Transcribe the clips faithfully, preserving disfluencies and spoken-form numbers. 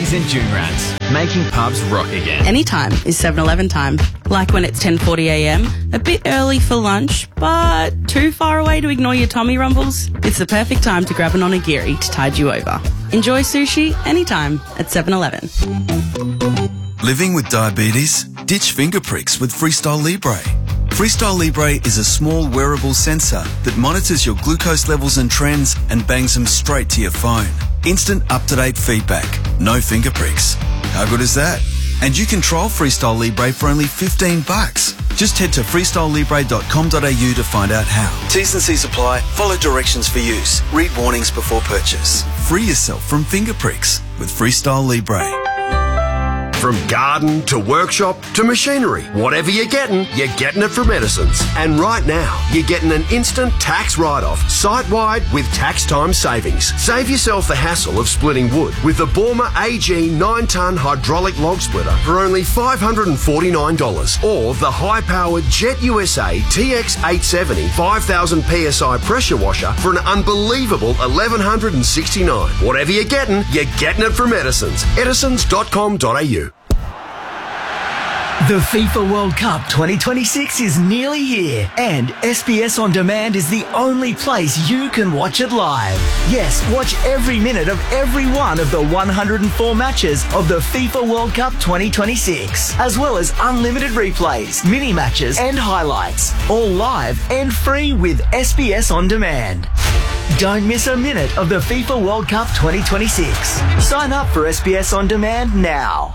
D's and June Rats, making pubs rock again. Anytime is seven eleven time. Like when it's ten forty a m, a bit early for lunch, but too far away to ignore your tummy rumbles? It's the perfect time to grab an onigiri to tide you over. Enjoy sushi anytime at seven eleven. Living with diabetes? Ditch finger pricks with Freestyle Libre. Freestyle Libre is a small wearable sensor that monitors your glucose levels and trends and bangs them straight to your phone. Instant up-to-date feedback. No finger pricks. How good is that? And you can trial Freestyle Libre for only fifteen bucks. Just head to freestyle libre dot com dot a u to find out how. T's and C's apply. Follow directions for use. Read warnings before purchase. Free yourself from finger pricks with Freestyle Libre. From garden to workshop to machinery, whatever you're getting, you're getting it from Edison's. And right now, you're getting an instant tax write-off, site-wide with tax time savings. Save yourself the hassle of splitting wood with the Borma A G nine ton hydraulic log splitter for only five hundred forty-nine dollars, or the high-powered Jet U S A T X eight seventy five thousand P S I pressure washer for an unbelievable eleven sixty-nine dollars. Whatever you're getting, you're getting it from Edison's. edisons dot com dot a u. The FIFA World Cup twenty twenty-six is nearly here, and S B S On Demand is the only place you can watch it live. Yes, watch every minute of every one of the one hundred four matches of the FIFA World Cup twenty twenty-six, as well as unlimited replays, mini matches and highlights, all live and free with S B S On Demand. Don't miss a minute of the FIFA World Cup twenty twenty-six. Sign up for S B S On Demand now.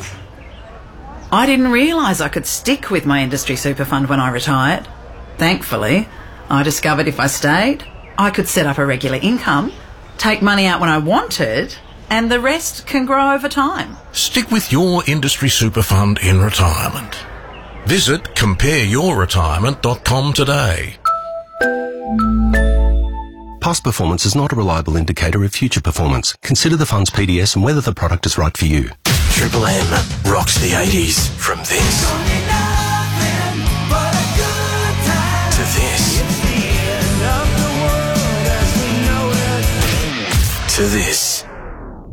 I didn't realise I could stick with my industry super fund when I retired. Thankfully, I discovered if I stayed, I could set up a regular income, take money out when I wanted, and the rest can grow over time. Stick with your industry super fund in retirement. Visit compare your retirement dot com today. Past performance is not a reliable indicator of future performance. Consider the fund's P D S and whether the product is right for you. Triple M rocks the eighties from this to this to this.